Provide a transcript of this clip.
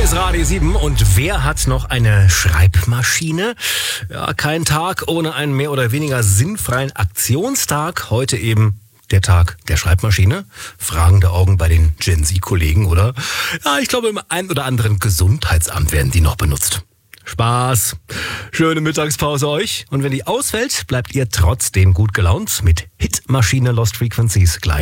ist Radio 7 und wer hat noch eine Schreibmaschine? Ja, kein Tag ohne einen mehr oder weniger sinnfreien Aktionstag. Heute eben der Tag der Schreibmaschine. Fragende Augen bei den Gen Z-Kollegen, oder? Ja, ich glaube, im ein oder anderen Gesundheitsamt werden die noch benutzt. Spaß. Schöne Mittagspause euch. Und wenn die ausfällt, bleibt ihr trotzdem gut gelaunt mit Hitmaschine Lost Frequencies gleich.